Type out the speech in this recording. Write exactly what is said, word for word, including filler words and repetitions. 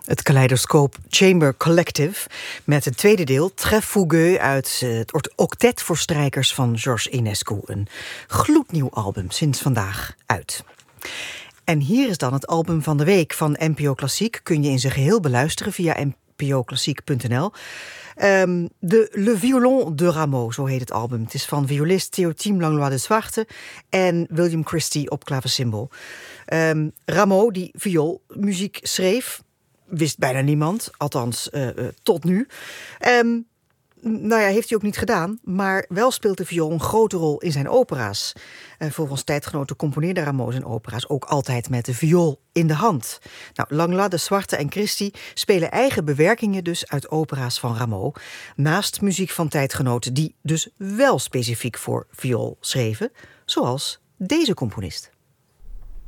Het Kaleidoscope Chamber Collective met het tweede deel Très Fougueux uit het octet voor strijkers van Georges Enescu. Een gloednieuw album, sinds vandaag uit. En hier is dan het album van de week van N P O Klassiek. Kun je in zijn geheel beluisteren via n p o klassiek punt n l. Um, de Le Violon de Rameau, zo heet het album. Het is van violist Théotime Langlois de Zwarte en William Christie op klaversymbol. Um, Rameau, die vioolmuziek schreef, wist bijna niemand, althans uh, uh, tot nu. Um, nou ja, heeft hij ook niet gedaan, maar wel speelt de viool een grote rol in zijn opera's. Uh, volgens tijdgenoten componeerde Rameau zijn opera's ook altijd met de viool in de hand. Nou, Langlois de Zwarte en Christie spelen eigen bewerkingen dus uit opera's van Rameau, naast muziek van tijdgenoten die dus wel specifiek voor viool schreven, zoals deze componist.